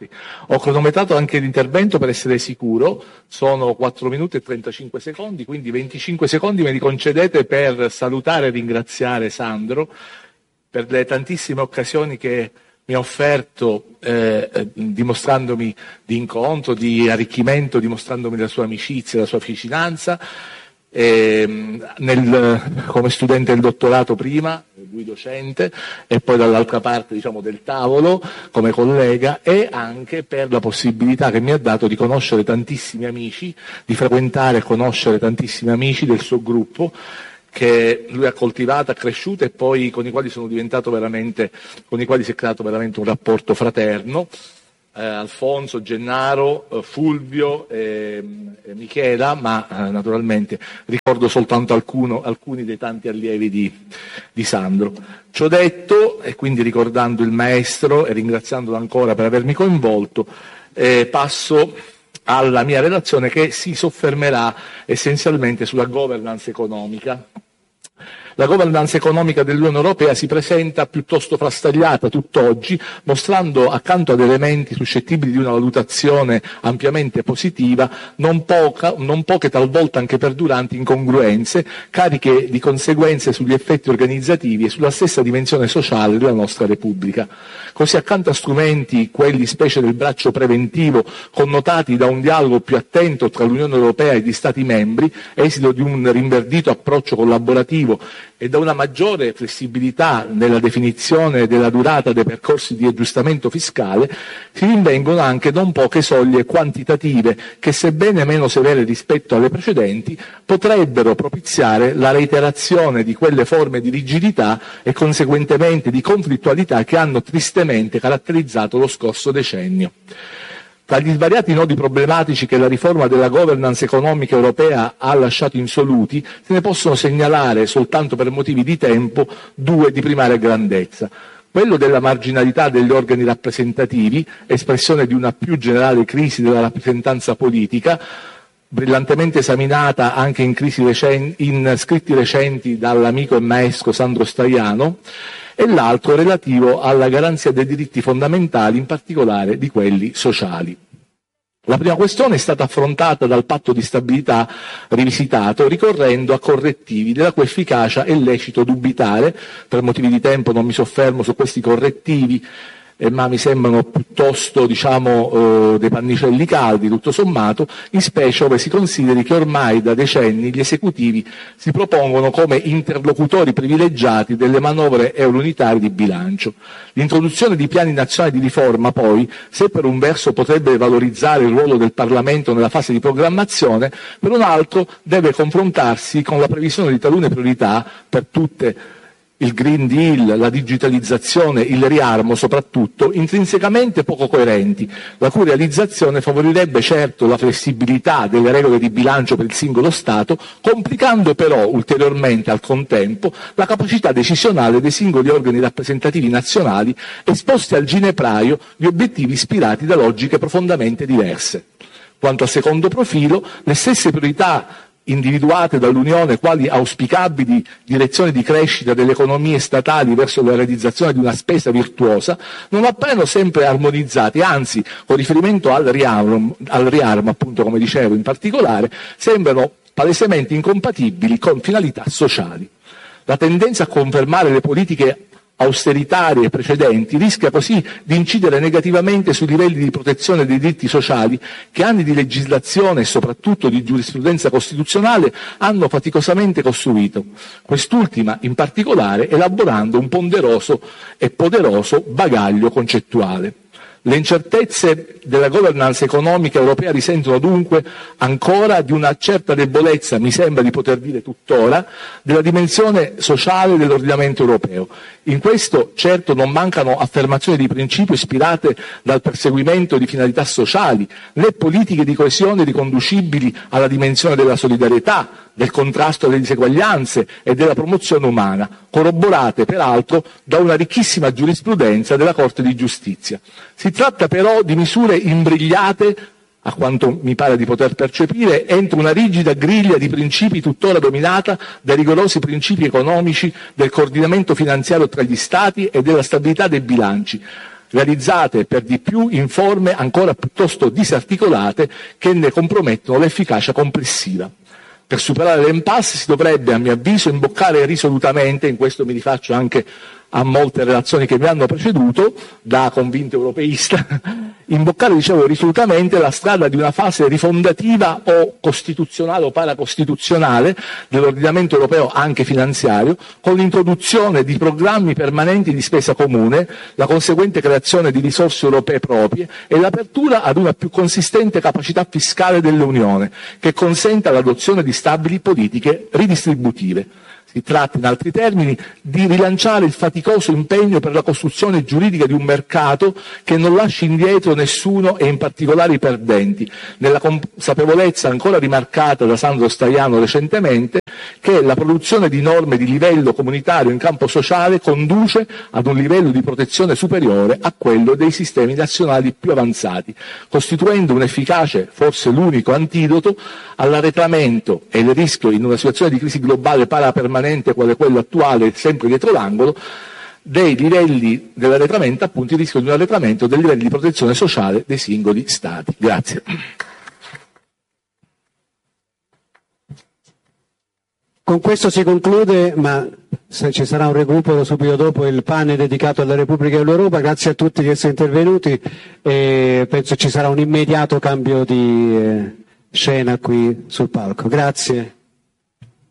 Sì. Ho cronometrato anche l'intervento per essere sicuro, sono 4 minuti e 35 secondi, quindi 25 secondi me li concedete per salutare e ringraziare Sandro per le tantissime occasioni che mi ha offerto, dimostrandomi di incontro, di arricchimento, dimostrandomi la sua amicizia, la sua vicinanza, come studente del dottorato prima, lui docente, e poi dall'altra parte, diciamo, del tavolo come collega, e anche per la possibilità che mi ha dato di conoscere tantissimi amici, di frequentare e conoscere tantissimi amici del suo gruppo, che lui ha coltivato, ha cresciuto e poi con i quali si è creato veramente un rapporto fraterno. Alfonso, Gennaro, Fulvio e Michela, ma naturalmente ricordo soltanto alcuni dei tanti allievi di Sandro. Ciò detto, e quindi ricordando il maestro e ringraziandolo ancora per avermi coinvolto, passo alla mia relazione, che si soffermerà essenzialmente sulla governance economica. La governance economica dell'Unione Europea si presenta piuttosto frastagliata tutt'oggi, mostrando, accanto ad elementi suscettibili di una valutazione ampiamente positiva, non poche, talvolta anche perduranti, incongruenze, cariche di conseguenze sugli effetti organizzativi e sulla stessa dimensione sociale della nostra Repubblica. Così, accanto a strumenti, quelli specie del braccio preventivo, connotati da un dialogo più attento tra l'Unione Europea e gli Stati membri, esito di un rinverdito approccio collaborativo e da una maggiore flessibilità nella definizione della durata dei percorsi di aggiustamento fiscale, si rinvengono anche non poche soglie quantitative che, sebbene meno severe rispetto alle precedenti, potrebbero propiziare la reiterazione di quelle forme di rigidità e conseguentemente di conflittualità che hanno tristemente caratterizzato lo scorso decennio. Tra gli svariati nodi problematici che la riforma della governance economica europea ha lasciato insoluti, se ne possono segnalare, soltanto per motivi di tempo, 2 di primaria grandezza. Quello della marginalità degli organi rappresentativi, espressione di una più generale crisi della rappresentanza politica, brillantemente esaminata anche in scritti recenti dall'amico e maestro Sandro Staiano, e l'altro relativo alla garanzia dei diritti fondamentali, in particolare di quelli sociali. La prima questione è stata affrontata dal patto di stabilità rivisitato, ricorrendo a correttivi della cui efficacia è lecito dubitare. Per motivi di tempo non mi soffermo su questi correttivi, ma mi sembrano piuttosto, dei pannicelli caldi, tutto sommato, in specie ove si consideri che ormai da decenni gli esecutivi si propongono come interlocutori privilegiati delle manovre euro-unitarie di bilancio. L'introduzione di piani nazionali di riforma, poi, se per un verso potrebbe valorizzare il ruolo del Parlamento nella fase di programmazione, per un altro deve confrontarsi con la previsione di talune priorità per tutte, il Green Deal, la digitalizzazione, il riarmo soprattutto, intrinsecamente poco coerenti, la cui realizzazione favorirebbe certo la flessibilità delle regole di bilancio per il singolo Stato, complicando però ulteriormente al contempo la capacità decisionale dei singoli organi rappresentativi nazionali, esposti al ginepraio di obiettivi ispirati da logiche profondamente diverse. Quanto al secondo profilo, le stesse priorità individuate dall'Unione quali auspicabili direzioni di crescita delle economie statali verso la realizzazione di una spesa virtuosa, non appaiono sempre armonizzate, anzi, con riferimento al riarmo, appunto, come dicevo, in particolare, sembrano palesemente incompatibili con finalità sociali. La tendenza a confermare le politiche austeritarie precedenti rischia così di incidere negativamente sui livelli di protezione dei diritti sociali che anni di legislazione e soprattutto di giurisprudenza costituzionale hanno faticosamente costruito, quest'ultima in particolare elaborando un ponderoso e poderoso bagaglio concettuale. Le incertezze della governance economica europea risentono dunque ancora di una certa debolezza, mi sembra di poter dire tuttora, della dimensione sociale dell'ordinamento europeo. In questo certo non mancano affermazioni di principio ispirate dal perseguimento di finalità sociali, né politiche di coesione riconducibili alla dimensione della solidarietà, del contrasto alle diseguaglianze e della promozione umana, corroborate peraltro da una ricchissima giurisprudenza della Corte di Giustizia. Si tratta però di misure imbrigliate, a quanto mi pare di poter percepire, entro una rigida griglia di principi tuttora dominata dai rigorosi principi economici del coordinamento finanziario tra gli Stati e della stabilità dei bilanci, realizzate per di più in forme ancora piuttosto disarticolate che ne compromettono l'efficacia complessiva. Per superare l'impasse si dovrebbe, a mio avviso, imboccare risolutamente, in questo mi rifaccio anche a molte relazioni che mi hanno preceduto, da convinto europeista, imboccare, dicevo, risolutamente la strada di una fase rifondativa o costituzionale o paracostituzionale dell'ordinamento europeo anche finanziario, con l'introduzione di programmi permanenti di spesa comune, la conseguente creazione di risorse europee proprie e l'apertura ad una più consistente capacità fiscale dell'Unione, che consenta l'adozione di stabili politiche ridistributive. Si tratta, in altri termini, di rilanciare il faticoso impegno per la costruzione giuridica di un mercato che non lasci indietro nessuno e in particolare i perdenti, nella consapevolezza ancora rimarcata da Sandro Staiano recentemente che la produzione di norme di livello comunitario in campo sociale conduce ad un livello di protezione superiore a quello dei sistemi nazionali più avanzati, costituendo un efficace, forse l'unico antidoto all'arretramento e il rischio, in una situazione di crisi globale parapermanente quale quello attuale, sempre dietro l'angolo, dei livelli dell'arretramento, appunto il rischio di un arretramento dei livelli di protezione sociale dei singoli Stati. Grazie. Con questo si conclude, ma se ci sarà un recupero subito dopo, il panel dedicato alla Repubblica dell'Europa. Grazie a tutti che sono intervenuti e penso ci sarà un immediato cambio di scena qui sul palco. Grazie.